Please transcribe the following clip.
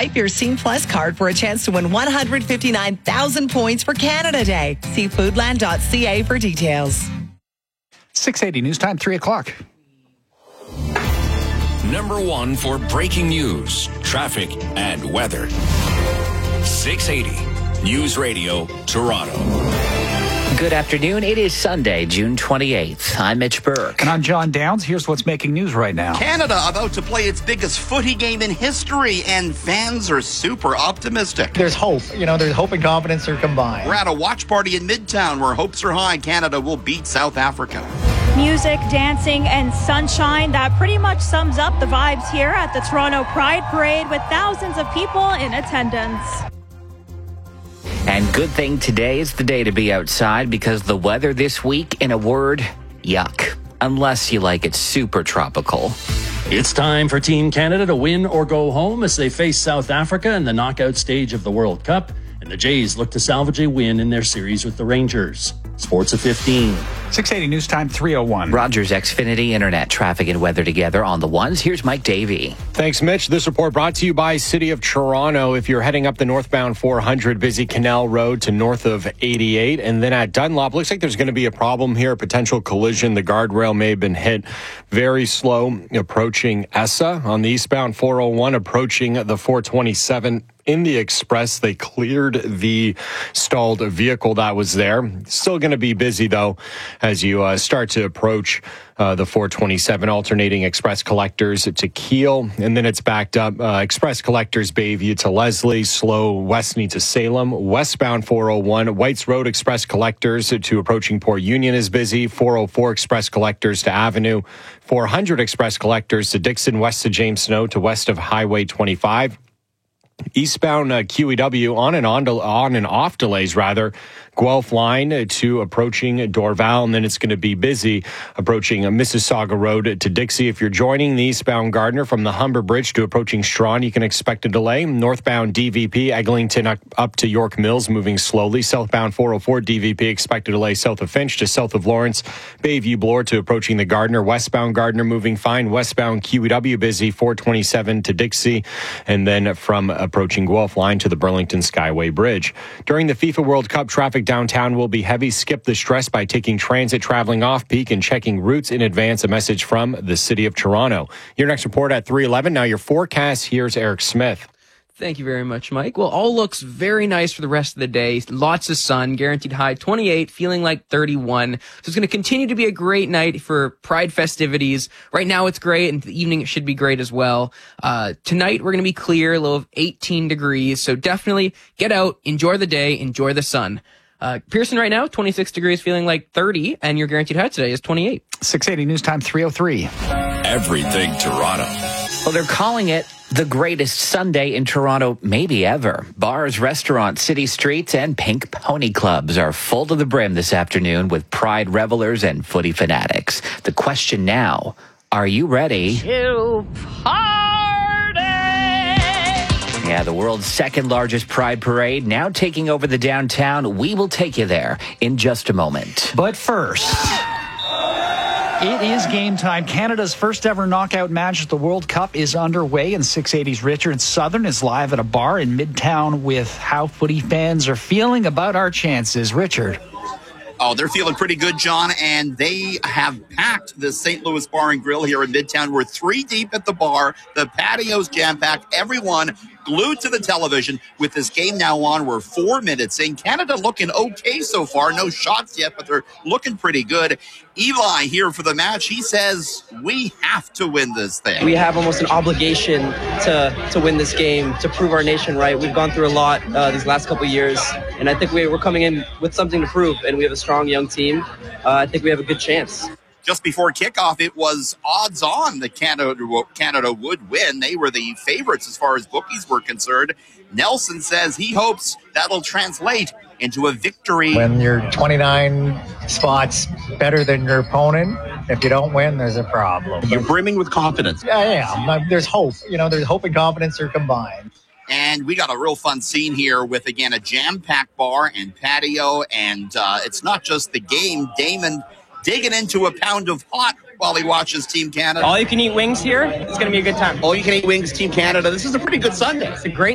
Swipe your Scene Plus card for a chance to win 159,000 points for Canada Day. See foodland.ca for details. 6:80 news time, 3 o'clock. Number one for breaking news, traffic, and weather. 680 News Radio, Toronto. Good afternoon. It is Sunday, June 28th. I'm Mitch Burke. And I'm John Downs. Here's what's making news right now. Canada about to play its biggest footy game in history, and fans are super optimistic. There's hope. There's hope and confidence are combined. We're at a watch party in Midtown where hopes are high Canada will beat South Africa. Music, dancing, and sunshine. That pretty much sums up the vibes here at the Toronto Pride Parade with thousands of people in attendance. And good thing today is the day to be outside because the weather this week, in a word, yuck. Unless you like it super tropical. It's time for Team Canada to win or go home as they face South Africa in the knockout stage of the World Cup. And the Jays look to salvage a win in their series with the Rangers. Sports at 15. 680 news time, 3:01. Rogers Xfinity Internet traffic and weather together on the ones. Here's Mike Davey. Thanks, Mitch. This report brought to you by City of Toronto. If you're heading up the northbound 400, busy Canal Road to north of 88. And then at Dunlop, looks like there's going to be a problem here, a potential collision. The guardrail may have been hit. Very slow approaching ESSA on the eastbound 401, approaching the 427. In the express, they cleared the stalled vehicle that was there. Still going to be busy, though, as you start to approach the 427, alternating express collectors to Keele, and then it's backed up. Express collectors Bayview to Leslie, slow Westney to Salem, westbound 401, Whites Road express collectors to approaching Port Union is busy, 404 express collectors to Avenue, 400 express collectors to Dixon, west to James Snow to west of Highway 25. Eastbound QEW on and off delays, Guelph line to approaching Dorval, and then it's going to be busy approaching Mississauga Road to Dixie. If you're joining the eastbound Gardner from the Humber Bridge to approaching Strawn, you can expect a delay. Northbound DVP Eglinton up to York Mills moving slowly. Southbound 404 DVP expect a delay south of Finch to south of Lawrence. Bayview Bloor to approaching the Gardner. Westbound Gardner moving fine. Westbound QEW busy 427 to Dixie, and then from approaching Guelph line to the Burlington Skyway Bridge. During the FIFA World Cup, traffic downtown will be heavy. Skip the stress by taking transit, traveling off-peak, and checking routes in advance. A message from the City of Toronto. Your next report at 3:11. Now your forecast. Here's Eric Smith. Thank you very much, Mike. Well, all looks very nice for the rest of the day. Lots of sun, guaranteed high 28, feeling like 31. So it's going to continue to be a great night for Pride festivities. Right now it's great, and the evening it should be great as well. Tonight we're going to be clear, a low of 18 degrees. So definitely get out, enjoy the day, enjoy the sun. Pearson right now, 26 degrees, feeling like 30, and your guaranteed high today is 28. 680 news time, 3:03. Everything Toronto. Well, they're calling it the greatest Sunday in Toronto maybe ever. Bars, restaurants, city streets, and pink pony clubs are full to the brim this afternoon with Pride revelers and footy fanatics. The question now, are you ready To party! Yeah, the world's second largest Pride parade now taking over the downtown. We will take you there in just a moment. But first, it is game time. Canada's first ever knockout match at the World Cup is underway, and 680's Richard Southern is live at a bar in Midtown with how footy fans are feeling about our chances. Richard. Oh, they're feeling pretty good, John, and they have packed the St. Louis Bar and Grill here in Midtown. We're 3 deep at the bar. The patio's jam-packed. Everyone glued to the television. With this game now on, we're 4 minutes in. Canada looking okay so far. No shots yet, but they're looking pretty good. Eli here for the match. He says we have to win this thing. We have almost an obligation to win this game, to prove our nation right. We've gone through a lot these last couple of years, and I think we're coming in with something to prove, and we have a strong young team. I think we have a good chance. Just before kickoff, it was odds on that Canada would win. They were the favorites as far as bookies were concerned. Nelson says he hopes that'll translate into a victory. When you're 29 spots better than your opponent, if you don't win, there's a problem. You're brimming with confidence. Yeah. There's hope. There's hope and confidence are combined. And we got a real fun scene here with, again, a jam-packed bar and patio. And it's not just the game. Damon digging into a pound of hot while he watches Team Canada. All you can eat wings here. It's going to be a good time. All you can eat wings, Team Canada. This is a pretty good Sunday. It's a great